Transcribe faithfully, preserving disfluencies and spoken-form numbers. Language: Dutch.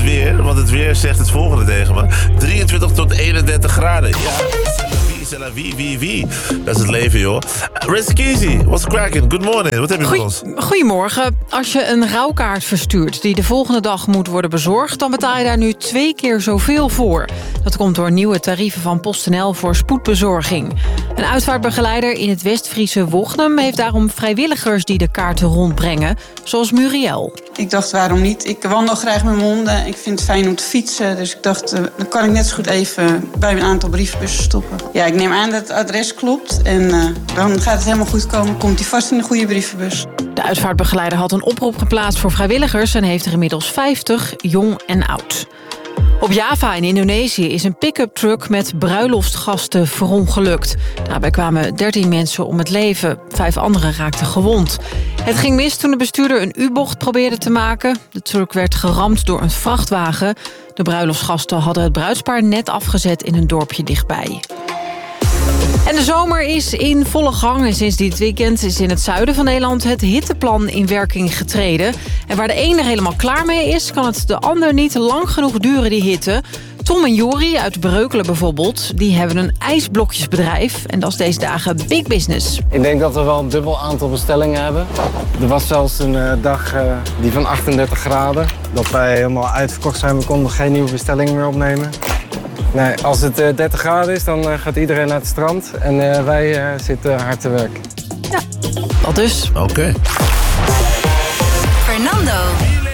weer, want het weer zegt het volgende tegen me. drieëntwintig tot eenendertig graden. Ja, c'est la vie, wie, wie. Dat is het leven, joh. Rizkiezy, what's cracking? Good morning. Wat heb je voor ons? Goedemorgen. Als je een rouwkaart verstuurt die de volgende dag moet worden bezorgd, dan betaal je daar nu twee keer zoveel voor. Dat komt door nieuwe tarieven van PostNL voor spoedbezorging. Een uitvaartbegeleider in het West-Friese Wognum heeft daarom vrijwilligers die de kaarten rondbrengen, zoals Muriel. Ik dacht, waarom niet? Ik wandel graag met mijn honden. Ik vind het fijn om te fietsen. Dus ik dacht, uh, dan kan ik net zo goed even bij een aantal brievenbussen stoppen. Ja, ik neem aan dat het adres klopt. En uh, dan gaat het helemaal goed komen. Komt hij vast in de goede brievenbus. De uitvaartbegeleider had een oproep geplaatst voor vrijwilligers en heeft er inmiddels vijftig, jong en oud. Op Java in Indonesië is een pick-up truck met bruiloftsgasten verongelukt. Daarbij kwamen dertien mensen om het leven. Vijf anderen raakten gewond. Het ging mis toen de bestuurder een U-bocht probeerde te maken. De truck werd geramd door een vrachtwagen. De bruiloftsgasten hadden het bruidspaar net afgezet in een dorpje dichtbij. En de zomer is in volle gang en sinds dit weekend is in het zuiden van Nederland het hitteplan in werking getreden. En waar de ene er helemaal klaar mee is, kan het de ander niet lang genoeg duren, die hitte. Tom en Jori uit Breukelen bijvoorbeeld, die hebben een ijsblokjesbedrijf. En dat is deze dagen big business. Ik denk dat we wel een dubbel aantal bestellingen hebben. Er was zelfs een uh, dag uh, die van achtendertig graden. Dat wij helemaal uitverkocht zijn, we konden geen nieuwe bestellingen meer opnemen. Nee, als het uh, dertig graden is, dan uh, gaat iedereen naar het strand. En uh, wij uh, zitten hard te werk. Ja, dat dus. Oké. Okay.